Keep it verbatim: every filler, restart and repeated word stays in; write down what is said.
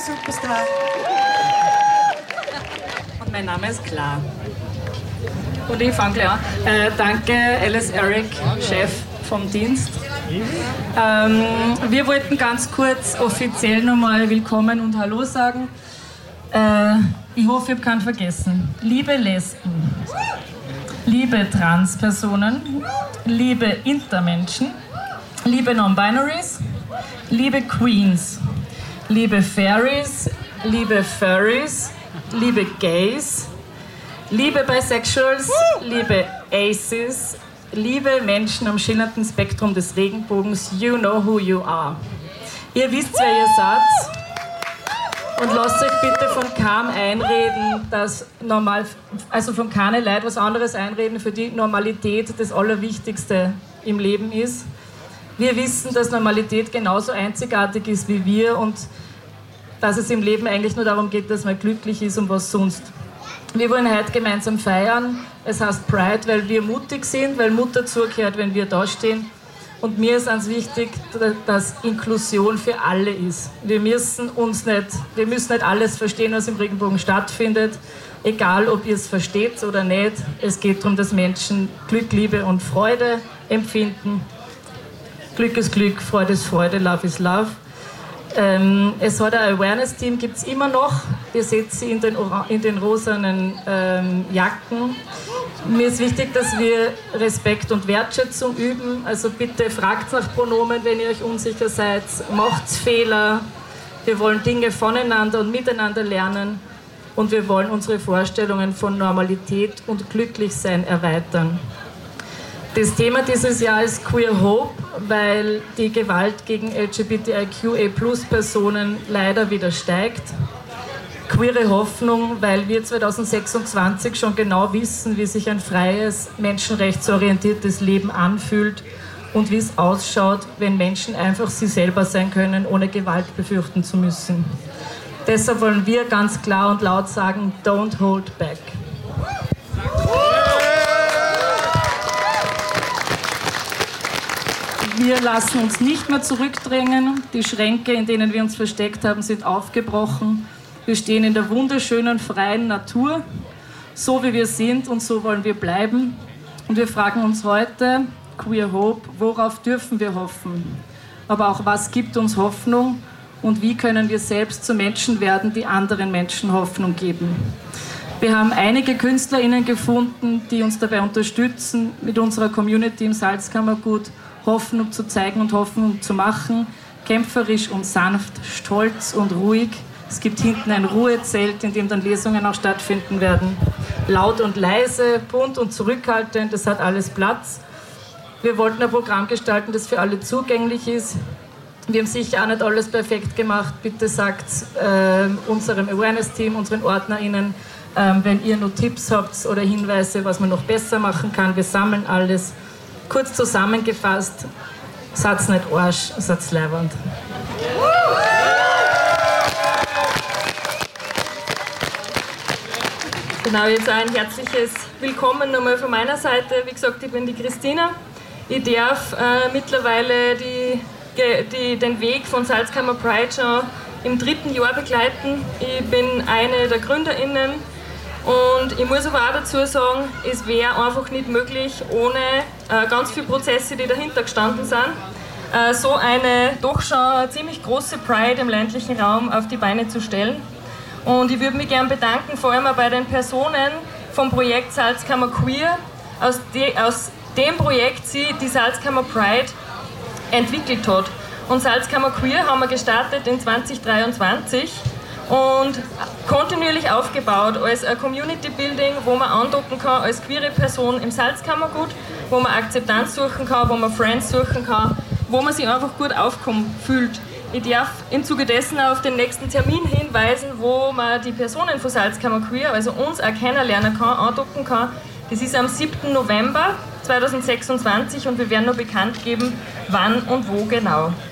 Superstar. Und mein Name ist Klar. Und ich fange gleich an. Äh, danke, Alice Eric, Chef vom Dienst. Ähm, wir wollten ganz kurz offiziell nochmal Willkommen und Hallo sagen. Äh, ich hoffe, ich habe keinen vergessen. Liebe Lesben, liebe Transpersonen, liebe Intermenschen, liebe Non-Binaries, liebe Queens, liebe Fairies, liebe Furries, liebe Gays, liebe Bisexuals, liebe Aces, liebe Menschen am schillernden Spektrum des Regenbogens, you know who you are. Ihr wisst, wer ihr seid. Und lasst euch bitte von keinem einreden, dass normal, also von keinen Leuten was anderes einreden, für die Normalität das Allerwichtigste im Leben ist. Wir wissen, dass Normalität genauso einzigartig ist wie wir und dass es im Leben eigentlich nur darum geht, dass man glücklich ist und was sonst. Wir wollen heute gemeinsam feiern. Es heißt Pride, weil wir mutig sind, weil Mut dazugehört, wenn wir da stehen. Und mir ist ganz wichtig, dass Inklusion für alle ist. Wir müssen uns nicht, wir müssen nicht alles verstehen, was im Regenbogen stattfindet. Egal, ob ihr es versteht oder nicht. Es geht darum, dass Menschen Glück, Liebe und Freude empfinden. Glück ist Glück, Freude ist Freude, Love is Love. Ähm, es hat ein Awareness-Team, gibt es immer noch. Ihr seht sie in den, in den rosanen ähm, Jacken. Mir ist wichtig, dass wir Respekt und Wertschätzung üben. Also bitte fragt nach Pronomen, wenn ihr euch unsicher seid. Macht Fehler. Wir wollen Dinge voneinander und miteinander lernen. Und wir wollen unsere Vorstellungen von Normalität und Glücklichsein erweitern. Das Thema dieses Jahr ist Queer Hope, weil die Gewalt gegen L G B T I Q A Plus Personen leider wieder steigt. Queere Hoffnung, weil wir zwanzig sechsundzwanzig schon genau wissen, wie sich ein freies, menschenrechtsorientiertes Leben anfühlt und wie es ausschaut, wenn Menschen einfach sie selber sein können, ohne Gewalt befürchten zu müssen. Deshalb wollen wir ganz klar und laut sagen, don't hold back. Wir lassen uns nicht mehr zurückdrängen. Die Schränke, in denen wir uns versteckt haben, sind aufgebrochen. Wir stehen in der wunderschönen, freien Natur, so wie wir sind und so wollen wir bleiben. Und wir fragen uns heute, Queer Hope, worauf dürfen wir hoffen? Aber auch, was gibt uns Hoffnung und wie können wir selbst zu Menschen werden, die anderen Menschen Hoffnung geben? Wir haben einige KünstlerInnen gefunden, die uns dabei unterstützen, mit unserer Community im Salzkammergut Hoffnung zu zeigen und Hoffnung zu machen, kämpferisch und sanft, stolz und ruhig. Es gibt hinten ein Ruhezelt, in dem dann Lesungen auch stattfinden werden. Laut und leise, bunt und zurückhaltend, das hat alles Platz. Wir wollten ein Programm gestalten, das für alle zugänglich ist. Wir haben sicher auch nicht alles perfekt gemacht. Bitte sagt äh, unserem Awareness-Team, unseren OrdnerInnen, äh, wenn ihr noch Tipps habt oder Hinweise, was man noch besser machen kann. Wir sammeln alles. Kurz zusammengefasst, Satz nicht Arsch, Satz Leiwand. Genau, jetzt auch ein herzliches Willkommen nochmal von meiner Seite. Wie gesagt, ich bin die Christina. Ich darf äh, mittlerweile die, die, den Weg von Salzkammer Pride schon im dritten Jahr begleiten. Ich bin eine der GründerInnen. Und ich muss aber auch dazu sagen, es wäre einfach nicht möglich, ohne äh, ganz viele Prozesse, die dahinter gestanden sind, äh, so eine doch schon ziemlich große Pride im ländlichen Raum auf die Beine zu stellen. Und ich würde mich gerne bedanken, vor allem auch bei den Personen vom Projekt Salzkammer Queer, aus, de, aus dem Projekt sie die Salzkammer Pride entwickelt hat. Und Salzkammer Queer haben wir gestartet in zwanzig dreiundzwanzig. Und kontinuierlich aufgebaut als ein Community Building, wo man andocken kann als queere Person im Salzkammergut, wo man Akzeptanz suchen kann, wo man Friends suchen kann, wo man sich einfach gut aufgehoben fühlt. Ich darf im Zuge dessen auf den nächsten Termin hinweisen, wo man die Personen von Salzkammer Queer, also uns auch kennenlernen kann, andocken kann. Das ist am siebten November zweitausendsechsundzwanzig und wir werden noch bekannt geben, wann und wo genau.